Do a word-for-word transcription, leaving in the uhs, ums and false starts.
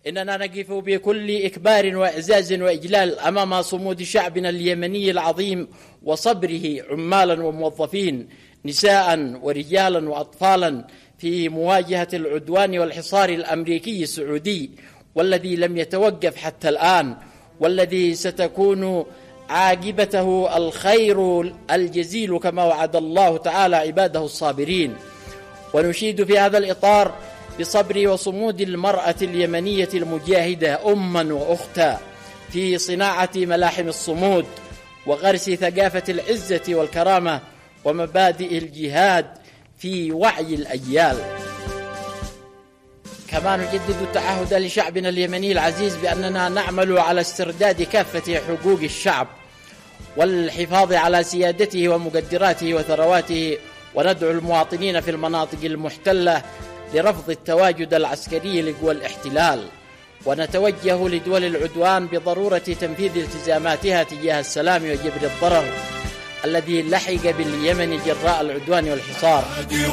إننا نقف بكل إكبار وإعزاز وإجلال أمام صمود شعبنا اليمني العظيم وصبره، عمالا وموظفين، نساء ورجالا وأطفالا، في مواجهة العدوان والحصار الأمريكي السعودي، والذي لم يتوقف حتى الآن، والذي ستكون عاقبته الخير الجزيل كما وعد الله تعالى عباده الصابرين. ونشيد في هذا الإطار بصبر وصمود المرأة اليمنية المجاهدة أما وأختا في صناعة ملاحم الصمود وغرس ثقافة العزة والكرامة ومبادئ الجهاد في وعي الأجيال. كما نجدد التعهد لشعبنا اليمني العزيز بأننا نعمل على استرداد كافة حقوق الشعب والحفاظ على سيادته ومقدراته وثرواته، وندعو المواطنين في المناطق المحتلة لرفض التواجد العسكري لقوى الاحتلال، ونتوجه لدول العدوان بضرورة تنفيذ التزاماتها تجاه السلام وجبر الضرر الذي لحق باليمن جراء العدوان والحصار.